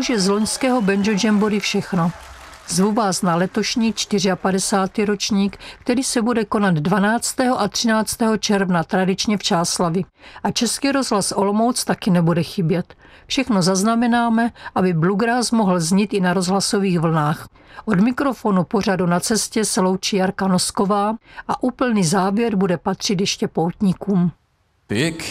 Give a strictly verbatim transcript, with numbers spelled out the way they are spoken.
už je z loňského Banjo Jamboree všechno. Zvu vás na letošní padesátý čtvrtý ročník, který se bude konat dvanáctého a třináctého června tradičně v Čáslavi. A Český rozhlas Olomouc taky nebude chybět. Všechno zaznamenáme, aby bluegrass mohl znít i na rozhlasových vlnách. Od mikrofonu pořadu Na cestě se loučí Jarka Nosková a úplný závěr bude patřit ještě poutníkům. Pick